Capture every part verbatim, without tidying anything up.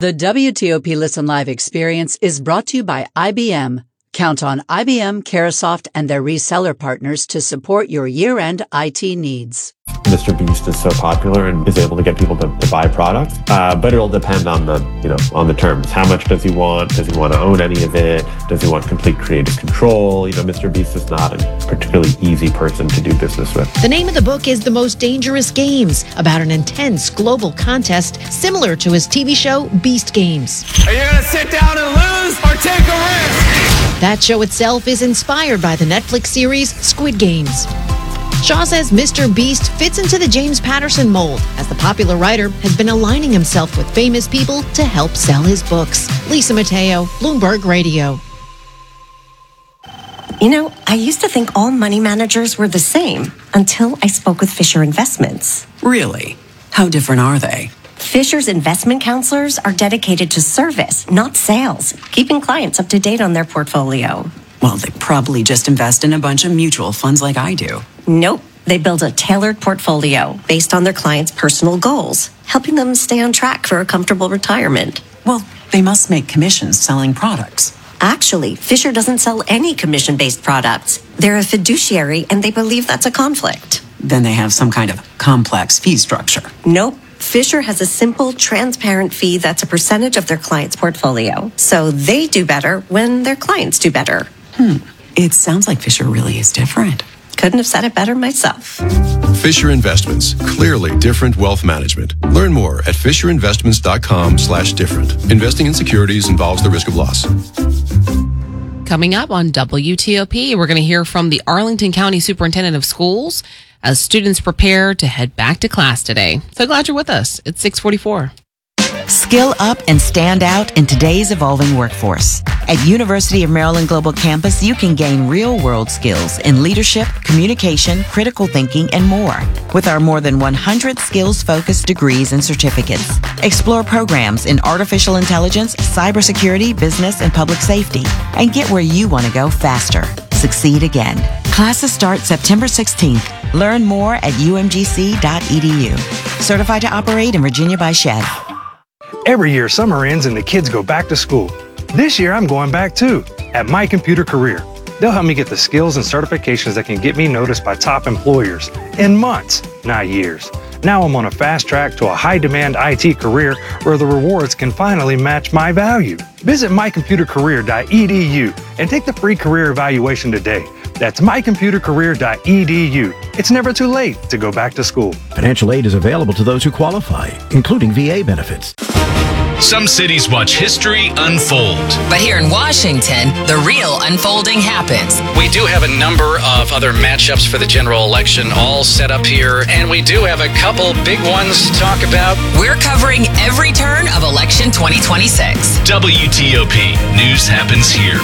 The W T O P Listen Live experience is brought to you by I B M. Count on I B M, Carahsoft, and their reseller partners to support your year-end I T needs. Mister Beast is so popular and is able to get people to, to buy products, uh, but it'll depend on the, you know, on the terms. How much does he want? Does he want to own any of it? Does he want complete creative control? You know, Mister Beast is not a particularly easy person to do business with. The name of the book is The Most Dangerous Games, about an intense global contest similar to his T V show Beast Games. Are you going to sit down and lose or take a risk? That show itself is inspired by the Netflix series Squid Games. Shaw says Mister Beast fits into the James Patterson mold, as the popular writer has been aligning himself with famous people to help sell his books. Lisa Mateo, Bloomberg Radio. You know, I used to think all money managers were the same until I spoke with Fisher Investments. Really? How different are they? Fisher's investment counselors are dedicated to service, not sales, keeping clients up to date on their portfolio. Well, they probably just invest in a bunch of mutual funds like I do. Nope. They build a tailored portfolio based on their clients' personal goals, helping them stay on track for a comfortable retirement. Well, they must make commissions selling products. Actually, Fisher doesn't sell any commission-based products. They're a fiduciary, and they believe that's a conflict. Then they have some kind of complex fee structure. Nope. Fisher has a simple, transparent fee that's a percentage of their client's portfolio. So they do better when their clients do better. Hmm. It sounds like Fisher really is different. Couldn't have said it better myself. Fisher Investments. Clearly different wealth management. Learn more at fisherinvestments.com slash different. Investing in securities involves the risk of loss. Coming up on W T O P, we're going to hear from the Arlington County Superintendent of Schools as students prepare to head back to class today. So glad you're with us. It's six forty-four. Skill up and stand out in today's evolving workforce. At University of Maryland Global Campus, you can gain real-world skills in leadership, communication, critical thinking, and more. With our more than one hundred skills-focused degrees and certificates. Explore programs in artificial intelligence, cybersecurity, business, and public safety. And get where you want to go faster. Succeed again. Classes start September sixteenth. Learn more at u m g c dot e d u. Certified to operate in Virginia by S H E D. Every year, summer ends and the kids go back to school. This year, I'm going back too, at My Computer Career. They'll help me get the skills and certifications that can get me noticed by top employers in months, not years. Now I'm on a fast track to a high-demand I T career where the rewards can finally match my value. Visit my computer career dot e d u and take the free career evaluation today. That's my computer career dot e d u. It's never too late to go back to school. Financial aid is available to those who qualify, including V A benefits. Some cities watch history unfold. But here in Washington, the real unfolding happens. We do have a number of other matchups for the general election all set up here, and we do have a couple big ones to talk about. We're covering every turn of election twenty twenty-six. W T O P News happens here.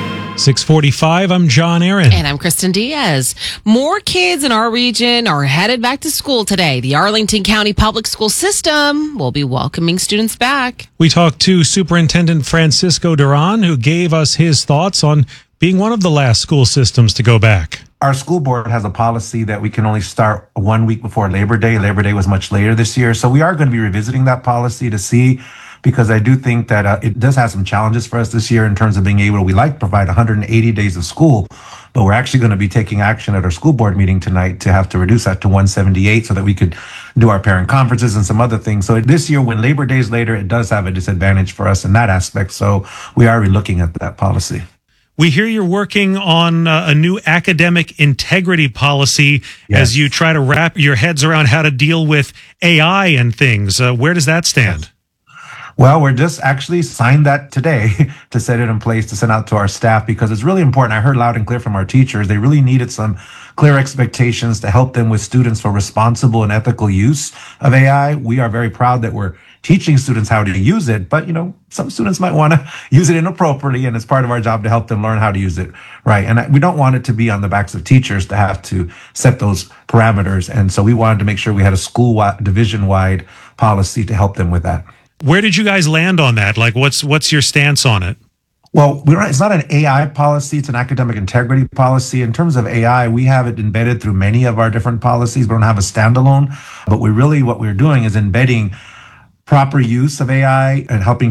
six forty-five, I'm John Aaron. And I'm Kristen Diaz. More kids in our region are headed back to school today. The Arlington County Public School System will be welcoming students back. We talked to Superintendent Francisco Duran, who gave us his thoughts on being one of the last school systems to go back. Our school board has a policy that we can only start one week before Labor Day. Labor Day was much later this year. So we are going to be revisiting that policy to see, because I do think that uh, it does have some challenges for us this year in terms of being able to, we like to provide one hundred eighty days of school, but we're actually going to be taking action at our school board meeting tonight to have to reduce that to one seventy-eight so that we could do our parent conferences and some other things. So this year, when Labor Day is later, it does have a disadvantage for us in that aspect. So we are looking at that policy. We hear you're working on uh, a new academic integrity policy yes. as you try to wrap your heads around how to deal with A I and things. Uh, where does that stand? Yes. Well, we're just actually signed that today to set it in place to send out to our staff, because it's really important. I heard loud and clear from our teachers. They really needed some clear expectations to help them with students for responsible and ethical use of A I. We are very proud that we're teaching students how to use it, but you know, some students might want to use it inappropriately, and it's part of our job to help them learn how to use it right. And we don't want it to be on the backs of teachers to have to set those parameters. And so we wanted to make sure we had a school division-wide policy to help them with that. Where did you guys land on that? Like, what's what's your stance on it? Well, we don't, it's not an A I policy. It's an academic integrity policy. In terms of A I, we have it embedded through many of our different policies. We don't have a standalone, but we really, what we're doing is embedding proper use of A I and helping